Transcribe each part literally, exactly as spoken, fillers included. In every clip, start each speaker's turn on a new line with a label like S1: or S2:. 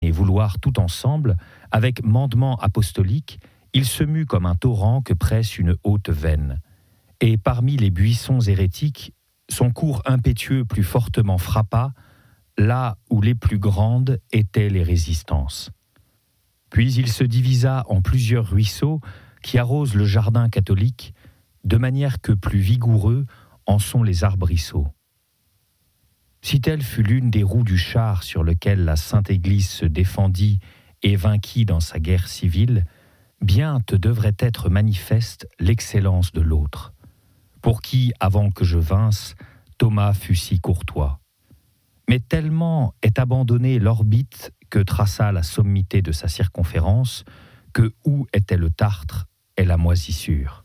S1: et vouloir tout ensemble, avec mandement apostolique, il se mue comme un torrent que presse une haute veine. Et parmi les buissons hérétiques, son cours impétueux plus fortement frappa, là où les plus grandes étaient les résistances. Puis il se divisa en plusieurs ruisseaux qui arrosent le jardin catholique, de manière que plus vigoureux en sont les arbrisseaux. Si telle fut l'une des roues du char sur lequel la Sainte Église se défendit et vainquit dans sa guerre civile, bien te devrait être manifeste l'excellence de l'autre, pour qui, avant que je vinsse, Thomas fut si courtois. Mais tellement est abandonnée l'orbite que traça la sommité de sa circonférence, que où était le Tartre est la moisissure.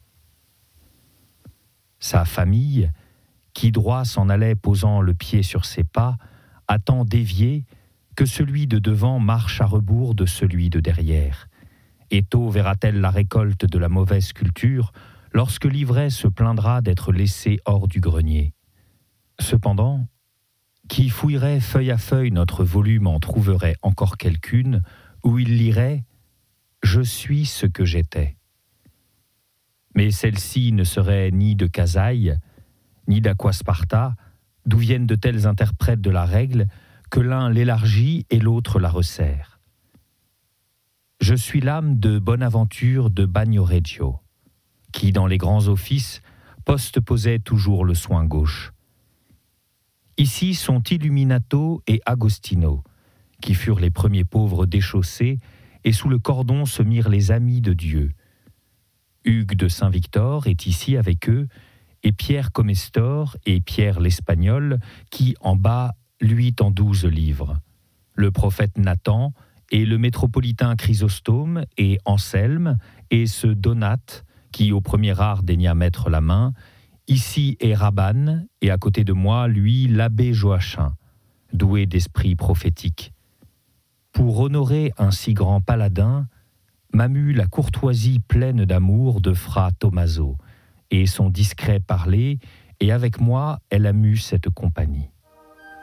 S1: Sa famille, qui droit s'en allait posant le pied sur ses pas, a tant dévié que celui de devant marche à rebours de celui de derrière. Et tôt verra-t-elle la récolte de la mauvaise culture, lorsque l'ivraie se plaindra d'être laissée hors du grenier. Cependant, qui fouillerait feuille à feuille notre volume en trouverait encore quelqu'une, où il lirait « Je suis ce que j'étais ». Mais celle-ci ne serait ni de Casaille, ni d'Aquasparta, d'où viennent de tels interprètes de la règle que l'un l'élargit et l'autre la resserre. Je suis l'âme de Bonaventure de Bagnoregio, qui, dans les grands offices, postposait toujours le soin gauche. Ici sont Illuminato et Agostino, qui furent les premiers pauvres déchaussés, et sous le cordon se mirent les amis de Dieu. Hugues de Saint-Victor est ici avec eux, et Pierre Comestor et Pierre l'Espagnol, qui, en bas, luit en douze livres. Le prophète Nathan et le métropolitain Chrysostome et Anselme et ce Donate, qui au premier art daigna mettre la main. Ici est Rabanne, et à côté de moi, lui, l'abbé Joachim, doué d'esprit prophétique. Pour honorer un si grand paladin, m'a mue la courtoisie pleine d'amour de Fra Tommaso, et son discret parler, et avec moi, elle a mue cette compagnie.